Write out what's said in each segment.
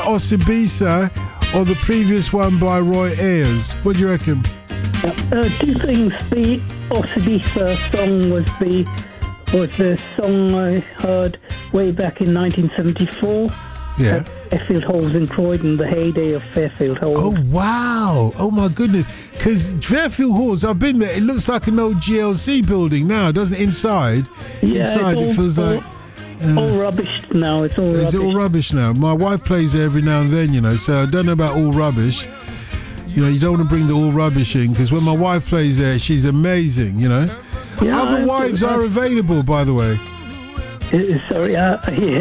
Osibisa or the previous one by Roy Ayers? What do you reckon? Two things. The Osibisa song was the song I heard way back in 1974. Yeah. Fairfield Halls in Croydon, the heyday of Fairfield Halls. Oh, wow. Oh, my goodness. Because Fairfield Halls, I've been there. It looks like an old GLC building now, doesn't it? Inside. Yeah, Inside, it feels like... all rubbish now. It's all rubbish. Is it all rubbish now? My wife plays there every now and then, you know, so I don't know about all rubbish. You know, you don't want to bring the all rubbish in, because when my wife plays there, she's amazing, you know. Yeah, Other wives are available, by the way. Sorry, yeah.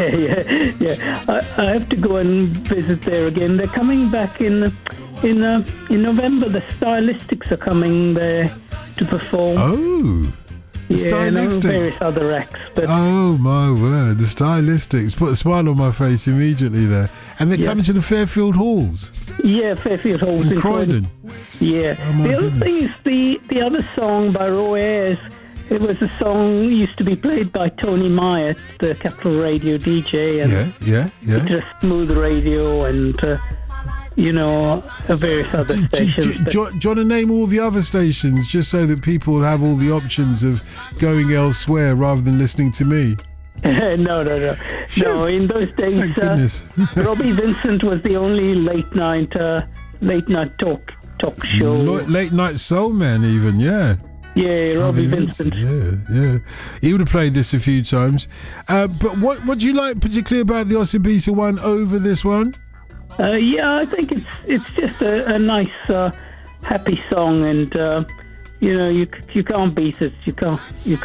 I have to go and visit there again. They're coming back in November. The Stylistics are coming there to perform. Oh, the Stylistics. And various other acts. But oh my word, the Stylistics put a smile on my face immediately there. And they're coming to the Fairfield Halls. Yeah, Fairfield Halls in Croydon. Yeah. Oh, the other thing is the other song by Roy Ayers. It was a song used to be played by Tony Myatt, the Capital Radio DJ, and just Smooth Radio and various other stations. Do you want to name all the other stations just so that people have all the options of going elsewhere rather than listening to me? No. No, in those days, thank goodness. Robbie Vincent was the only late night talk show. Late night soul man, even, yeah. Yeah, Robbie Vincent. Yeah. He would have played this a few times. But what do you like particularly about the Osibisa one over this one? I think it's just a nice, happy song, and you can't beat it. You can't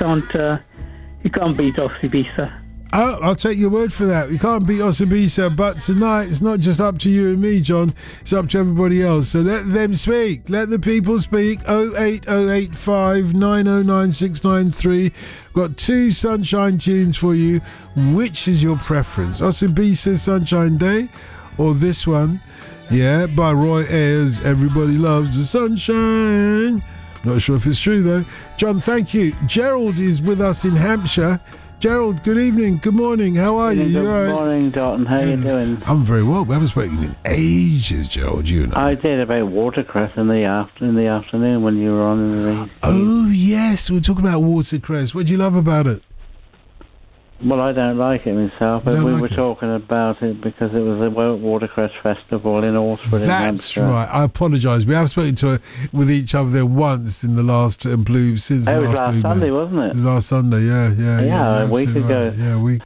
beat Osibisa. Oh, I'll take your word for that. We can't beat Osibisa, but tonight it's not just up to you and me, John. It's up to everybody else. So let them speak. Let the people speak. 08085 909 693. Got two Sunshine tunes for you. Which is your preference? Osibisa Sunshine Day or this one? Yeah, by Roy Ayers. Everybody loves the sunshine. Not sure if it's true though. John, thank you. Gerald is with us in Hampshire. Gerald, good evening, good morning, how are you? Good morning, Dalton, how are you doing? I'm very well, we haven't spoken in ages, Gerald, you know. I did about watercress in the afternoon when you were on in the... Oh yes, we're talking about watercress. What do you love about it? Well, I don't like it myself, but we were talking about it because it was a Watercress Festival in Alresford in Hampshire. That's right. I apologise. We have spoken with each other once in the last Blue since. It was last Sunday, wasn't it? It was last Sunday. Yeah, a week ago. Right. Yeah, a week.